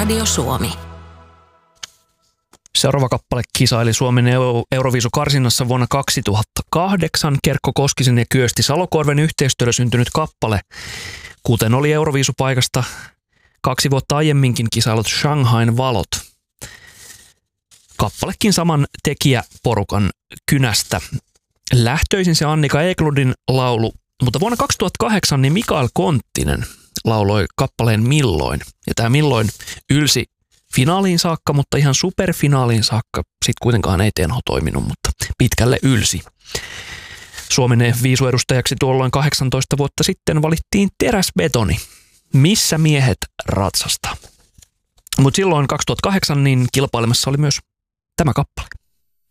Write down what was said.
Radio Suomi. Seuraava kappale kisaili Suomen Euroviisukarsinnassa vuonna 2008. Kerkko Koskisen ja Kyösti Salokorven yhteistyöllä syntynyt kappale, kuten oli Euroviisupaikasta 2 vuotta aiemminkin kisailut Shanghain valot. Kappalekin saman tekijäporukan kynästä. Lähtöisin se Annika Eklundin laulu, mutta vuonna 2008 niin Mikael Konttinen lauloi kappaleen Milloin. Ja tämä Milloin ylsi finaaliin saakka, mutta ihan superfinaaliin saakka sitten kuitenkaan ei Tenho toiminut, mutta pitkälle ylsi. Suomen viisuedustajaksi tuolloin 18 vuotta sitten valittiin Teräsbetoni. Missä miehet ratsastaa? Mutta silloin 2008 niin kilpailemassa oli myös tämä kappale.